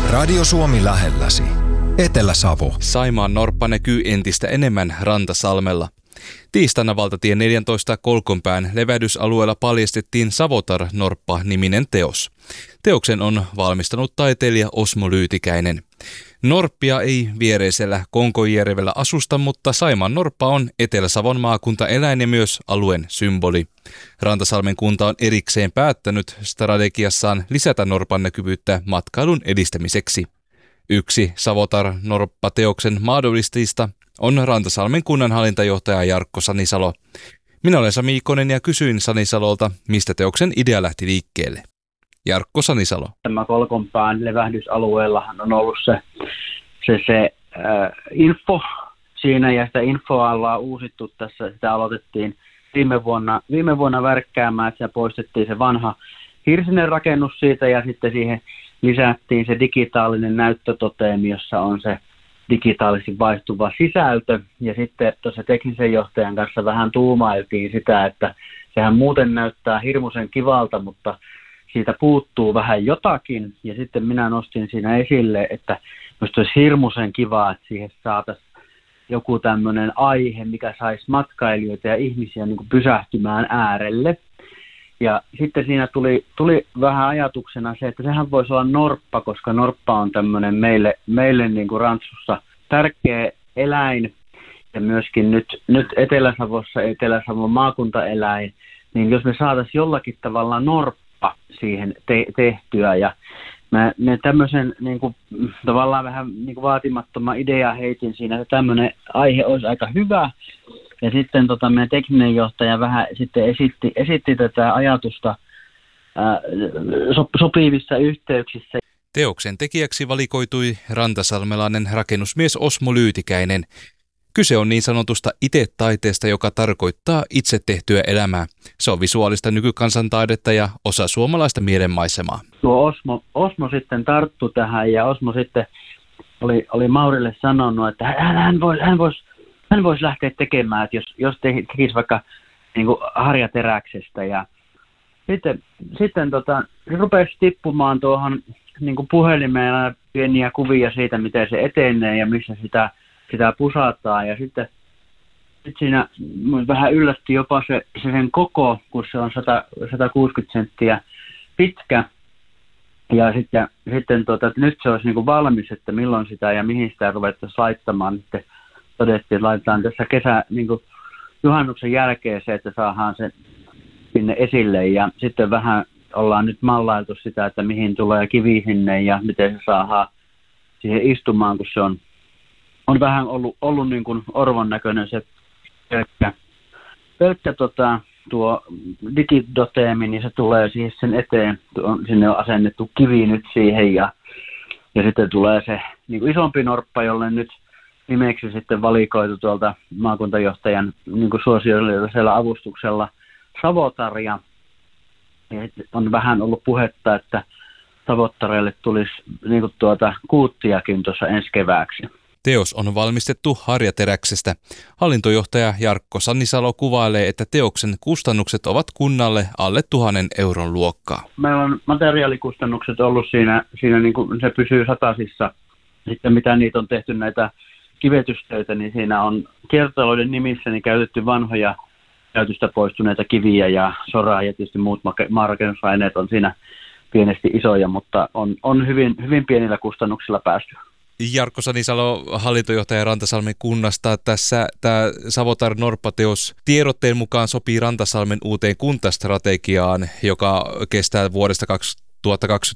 Radio Suomi lähelläsi. Etelä-Savo. Saimaan norppa näkyy entistä enemmän Rantasalmella. Tiistaina valtatie 14 Kolkonpään levähdysalueella paljastettiin Savotar-norppa-niminen teos. Teoksen on valmistanut taiteilija Osmo Lyytikäinen. Norppia ei viereisellä Konkojärvellä asusta, mutta Saimaan norppa on Etelä-Savon maakuntaeläin ja myös alueen symboli. Rantasalmen kunta on erikseen päättänyt strategiassaan lisätä norpan näkyvyyttä matkailun edistämiseksi. Yksi Savotar-norppa-teoksen mahdollistajista on Rantasalmen kunnanhallintajohtaja Jarkko Sanisalo. Minä olen Sami Ikonen ja kysyin Sanisalolta, mistä teoksen idea lähti liikkeelle. Jarkko Sanisalo. Tämä Kolkonpään levähdysalueellahan on ollut se info siinä, ja sitä infoa ollaan uusittu tässä. Sitä aloitettiin viime vuonna värkkäämään, että poistettiin se vanha hirsinen rakennus siitä, ja sitten siihen lisättiin se digitaalinen näyttötoteemi, jossa on se digitaalisesti vaihtuva sisältö. Ja sitten tuossa teknisen johtajan kanssa vähän tuumailtiin sitä, että sehän muuten näyttää hirmuisen kivalta, mutta siitä puuttuu vähän jotakin. Ja sitten minä nostin siinä esille, että minusta olisi hirmuisen kiva, että siihen saataisiin joku tämmöinen aihe, mikä saisi matkailijoita ja ihmisiä niin kuin pysähtymään äärelle. Ja sitten siinä tuli vähän ajatuksena se, että sehän voisi olla norppa, koska norppa on tämmöinen meille niin kuin Rantsussa tärkeä eläin. Ja myöskin nyt Etelä-Savossa, Etelä-Savon maakuntaeläin, niin jos me saataisiin jollakin tavalla norppa siihen tehtyä. Ja mä tämmöisen niin kuin, tavallaan vähän niin kuin vaatimattoman idea heitin siinä, että tämmöinen aihe olisi aika hyvä. Ja sitten meidän tekninen johtaja vähän sitten esitti tätä ajatusta sopivissa yhteyksissä. Teoksen tekijäksi valikoitui rantasalmelainen rakennusmies Osmo Lyytikäinen. Kyse on niin sanotusta itetaiteesta, joka tarkoittaa itse tehtyä elämää. Se on visuaalista nykykansantaidetta ja osa suomalaista mielenmaisemaa. Tuo Osmo sitten tarttui tähän, ja Osmo sitten oli Maurille sanonut, että hän voisi lähteä tekemään, että jos tekisi vaikka niin kuin harjateräksestä. Ja sitten rupesi tippumaan tuohon niin kuin puhelimeen pieniä kuvia siitä, miten se etenee ja missä sitä pusataan. Ja sitten siinä vähän yllätti jopa se sen koko, kun se on 160 senttiä pitkä. Ja sitten että nyt se olisi niin kuin valmis, että milloin sitä ja mihin sitä ruvettaisiin laittamaan. Sitten todettiin, että laitetaan tässä niin kuin juhannuksen jälkeen se, että saadaan se sinne esille. Ja sitten vähän ollaan nyt mallailtu sitä, että mihin tulee kivi sinne ja miten se saadaan siihen istumaan, kun se on vähän ollut niin kuin orvon näköinen se pelkkä tuo digidoteemi, niin se tulee siihen sen eteen. Sinne on asennettu kivi nyt siihen ja sitten tulee se niin kuin isompi norppa, jolle nyt nimeksi sitten valikoitu tuolta maakuntajohtajan niin kuin suosiollisella avustuksella Savotar. Ja on vähän ollut puhetta, että Savottareille tulisi niin kuin kuuttiakin tuossa ensi kevääksi. Teos on valmistettu harjateräksestä. Hallintojohtaja Jarkko Sanisalo kuvailee, että teoksen kustannukset ovat kunnalle alle 1 000 euron luokkaa. Meillä on materiaalikustannukset ollut siinä niin kuin se pysyy satasissa. Sitten mitä niitä on tehty näitä kivetystöitä, niin siinä on kiertotalouden nimissä niin käytetty vanhoja käytöstä poistuneita kiviä ja soraa ja tietysti muut maarakennusaineet on siinä pienesti isoja, mutta on hyvin pienillä kustannuksilla päästy. Jarkko Sanisalo, hallintojohtaja Rantasalmen kunnasta. Tässä tämä Savotar-norppateos tiedotteen mukaan sopii Rantasalmen uuteen kuntastrategiaan, joka kestää vuodesta 2025-2030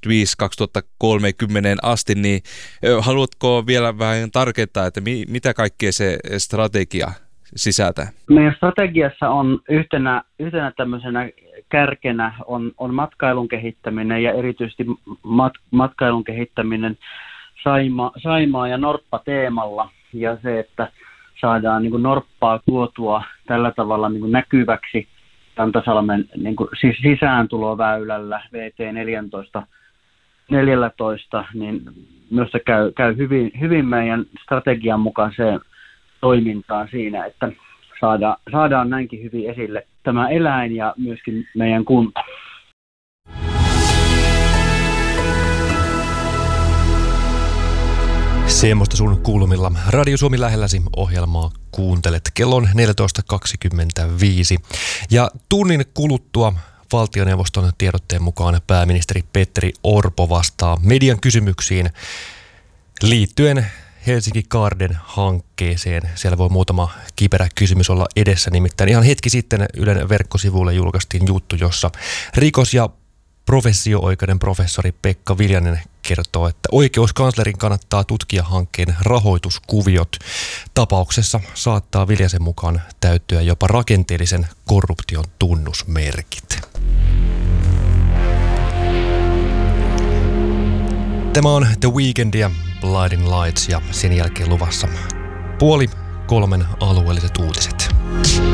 asti, niin haluatko vielä vähän tarkentaa, että mitä kaikkea se strategia sisältää? Meidän strategiassa on yhtenä tämmöisenä kärkenä on matkailun kehittäminen ja erityisesti matkailun kehittäminen Saimaa ja norppa-teemalla ja se, että saadaan niin kuin norppaa tuotua tällä tavalla niin kuin näkyväksi Rantasalmen niin kuin sisääntuloväylällä VT14, niin myös se käy hyvin meidän strategian mukaiseen toimintaan siinä, että saadaan näinkin hyvin esille tämä eläin ja myöskin meidän kunta. Semmoista sun kuulumilla. Radio Suomi lähelläsi -ohjelmaa kuuntelet. Kello on 14.25 ja tunnin kuluttua valtioneuvoston tiedotteen mukaan pääministeri Petteri Orpo vastaa median kysymyksiin liittyen Helsinki Garden -hankkeeseen. Siellä voi muutama kiperä kysymys olla edessä, nimittäin ihan hetki sitten Ylen verkkosivuille julkaistiin juttu, jossa rikos- ja professio-oikeuden professori Pekka Viljanen kertoo, että oikeuskanslerin kannattaa tutkia hankkeen rahoituskuviot. Tapauksessa saattaa Viljasen mukaan täyttyä jopa rakenteellisen korruption tunnusmerkit. Tämä on The Weeknd ja Blinding Lights ja sen jälkeen luvassa 2:30 alueelliset uutiset.